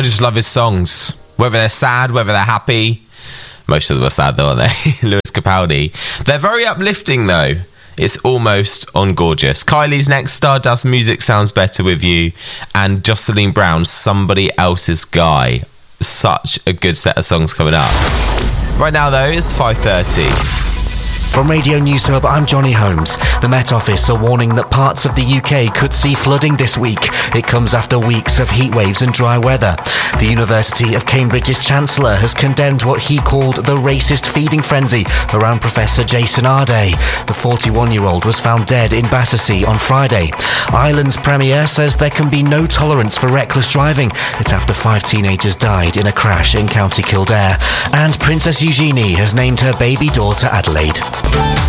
I just love his songs. Whether they're sad, whether they're happy. Most of them are sad though, aren't they? Lewis Capaldi. They're very uplifting though. It's almost on gorgeous. Kylie's next, Stardust Music Sounds Better With You, and Jocelyn Brown's Somebody Else's Guy. Such a good set of songs coming up. Right now though, it's 5:30. From Radio News Hub, I'm Johnny Holmes. The Met Office are warning that parts of the UK could see flooding this week. It comes after weeks of heat waves and dry weather. The University of Cambridge's Chancellor has condemned what he called the racist feeding frenzy around Professor Jason Arday. The 41-year-old was found dead in Battersea on Friday. Ireland's Premier says there can be no tolerance for reckless driving. It's after 5 teenagers died in a crash in County Kildare. And Princess Eugenie has named her baby daughter Adelaide.